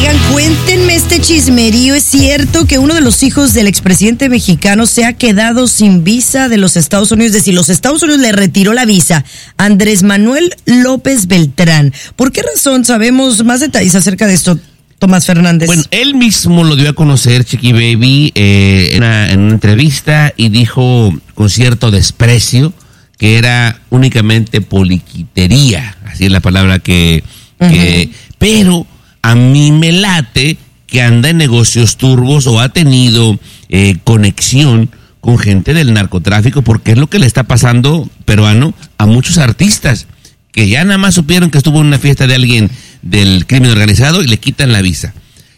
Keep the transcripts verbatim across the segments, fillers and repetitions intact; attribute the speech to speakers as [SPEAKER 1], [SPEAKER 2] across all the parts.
[SPEAKER 1] Oigan, cuéntenme este chismerío. ¿Es cierto que uno de los hijos del expresidente mexicano se ha quedado sin visa de los Estados Unidos? Es decir, los Estados Unidos le retiró la visa a Andrés Manuel López Beltrán. ¿Por qué razón? Sabemos más detalles acerca de esto, Tomás Fernández.
[SPEAKER 2] Bueno, él mismo lo dio a conocer, Chiqui Baby, eh, en, una, en una entrevista, y dijo con cierto desprecio que era únicamente poliquitería, así es la palabra que... que uh-huh. Pero a mí me late que anda en negocios turbos o ha tenido eh, conexión con gente del narcotráfico, porque es lo que le está pasando, peruano, a muchos artistas que ya nada más supieron que estuvo en una fiesta de alguien del crimen organizado y le quitan la visa.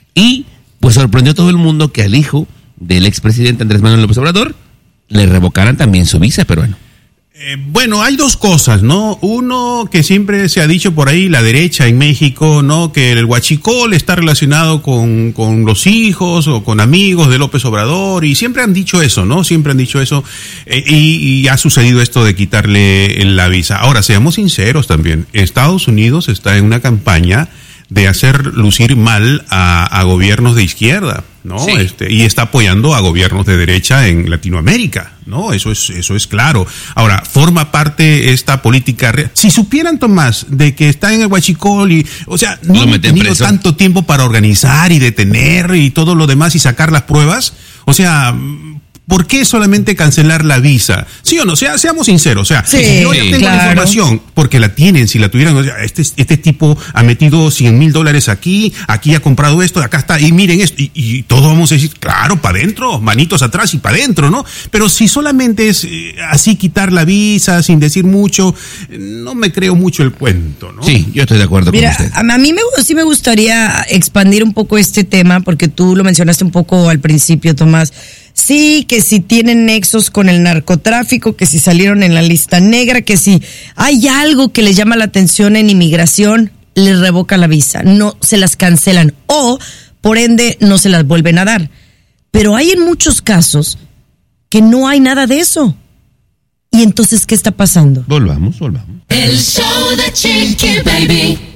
[SPEAKER 2] Y pues sorprendió a todo el mundo que al hijo del expresidente Andrés Manuel López Obrador le revocaran también su visa, peruano.
[SPEAKER 3] Eh, bueno, hay dos cosas, ¿no? Uno, que siempre se ha dicho por ahí, la derecha en México, ¿no? Que el huachicol está relacionado con, con los hijos o con amigos de López Obrador, y siempre han dicho eso, ¿no? Siempre han dicho eso, eh, y, y ha sucedido esto de quitarle la visa. Ahora, seamos sinceros también, Estados Unidos está en una campaña de hacer lucir mal a, a gobiernos de izquierda, ¿no? Sí. Este, y está apoyando a gobiernos de derecha en Latinoamérica, ¿no? Eso es, eso es claro. Ahora, forma parte esta política. Re- si supieran, Tomás, de que está en el huachicol y, o sea, no han tenido preso. tanto tiempo para organizar y detener y todo lo demás y sacar las pruebas, o sea, ¿por qué solamente cancelar la visa? ¿Sí o no? O sea, seamos sinceros. O sea,
[SPEAKER 1] sí,
[SPEAKER 3] si yo ya tengo
[SPEAKER 1] claro.
[SPEAKER 3] la información, porque la tienen, si la tuvieran, o sea, este, este tipo ha metido cien mil dólares aquí, aquí ha comprado esto, acá está, y miren esto, y, y todos vamos a decir, claro, para adentro, manitos atrás y para adentro, ¿no? Pero si solamente es eh, así quitar la visa, sin decir mucho, no me creo mucho el cuento, ¿no?
[SPEAKER 2] Sí, yo estoy de acuerdo
[SPEAKER 1] Mira,
[SPEAKER 2] con usted.
[SPEAKER 1] A mí me, sí me gustaría expandir un poco este tema, porque tú lo mencionaste un poco al principio, Tomás. Sí, que si tienen nexos con el narcotráfico, que si salieron en la lista negra, que si hay algo que les llama la atención en inmigración, les revoca la visa, no se las cancelan o, por ende, no se las vuelven a dar. Pero hay en muchos casos que no hay nada de eso. ¿Y entonces qué está pasando?
[SPEAKER 2] Volvamos, volvamos.
[SPEAKER 4] El show de Chiqui Baby.